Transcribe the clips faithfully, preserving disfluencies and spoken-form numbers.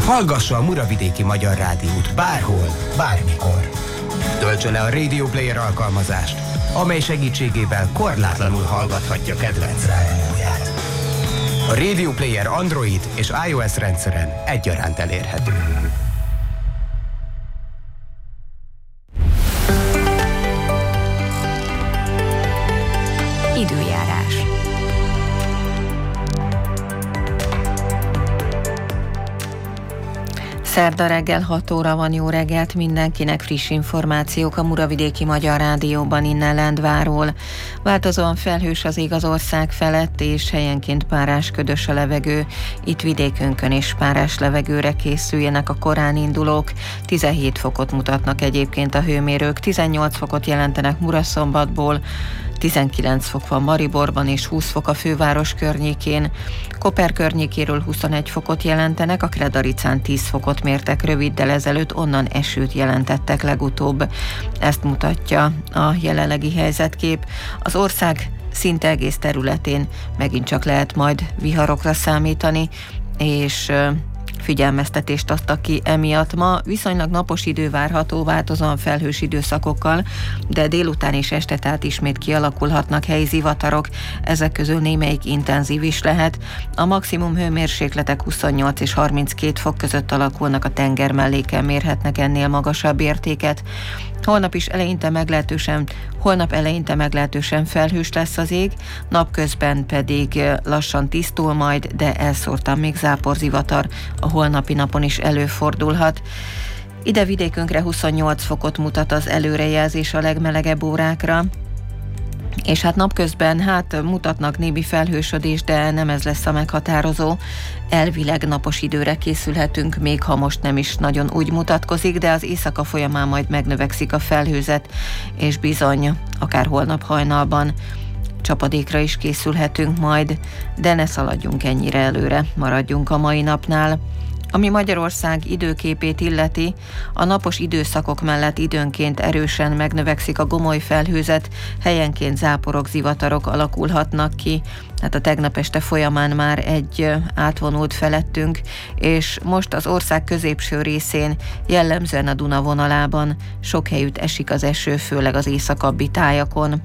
Hallgassa a Muravidéki Magyar Rádiót bárhol, bármikor. Töltse le a Radio Player alkalmazást, amely segítségével korlátlanul hallgathatja kedvenc rádióját. A Radio Player Android és iOS rendszeren egyaránt elérhető. Időjárás. Szerda reggel hat óra van, jó reggelt mindenkinek, friss információk a Muravidéki Magyar Rádióban innen Lendváról. Változóan felhős az ég az ország felett, és helyenként párás ködös a levegő. Itt vidékünkön is párás levegőre készüljenek a korán indulók. tizenhét fokot mutatnak egyébként a hőmérők, tizennyolc fokot jelentenek Muraszombatból, tizenkilenc fok van Mariborban és húsz fok a főváros környékén. Koper környékéről huszonegy fokot jelentenek, a Kredaricán tíz fokot mértek röviddel ezelőtt, onnan esőt jelentettek legutóbb. Ezt mutatja a jelenlegi helyzetkép. Az ország szinte egész területén megint csak lehet majd viharokra számítani, és figyelmeztetést adtak ki emiatt. Ma viszonylag napos idő várható, változóan felhős időszakokkal, de délután és este tehát ismét kialakulhatnak helyi zivatarok, ezek közül némelyik intenzív is lehet. A maximum hőmérsékletek huszonnyolc és harminckét fok között alakulnak, a tenger melléken mérhetnek ennél magasabb értéket. Holnap is eleinte meglehetősen, holnap eleinte meglehetősen felhős lesz az ég, napközben pedig lassan tisztul majd, de elszórtan még záporzivatar a holnapi napon is előfordulhat. Ide vidékünkre huszonnyolc fokot mutat az előrejelzés a legmelegebb órákra, és hát napközben hát mutatnak némi felhősödés, de nem ez lesz a meghatározó. Elvileg napos időre készülhetünk, még ha most nem is nagyon úgy mutatkozik, de az éjszaka folyamán majd megnövekszik a felhőzet, és bizony, akár holnap hajnalban csapadékra is készülhetünk majd, de ne szaladjunk ennyire előre, maradjunk a mai napnál. Ami Magyarország időképét illeti, a napos időszakok mellett időnként erősen megnövekszik a gomoly felhőzet, helyenként záporok, zivatarok alakulhatnak ki, hát a tegnap este folyamán már egy átvonult felettünk, és most az ország középső részén, jellemzően a Duna vonalában sok helyütt esik az eső, főleg az északabbi tájakon.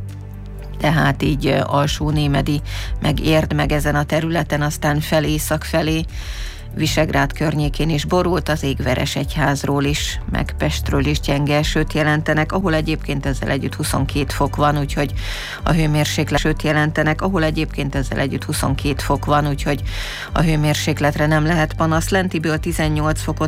Tehát így Alsó-Némedi, meg Érd meg ezen a területen, aztán fel észak felé, Visegrád környékén is borult, az ég Veresegyházról is, meg Pestről is gyenge esőt jelentenek, ahol egyébként ezzel együtt huszonkét fok van, úgyhogy a hőmérséklet esőt jelentenek, ahol egyébként ezzel együtt huszonkét fok van, úgyhogy a hőmérsékletre nem lehet panasz. Lentiből tizennyolc fokot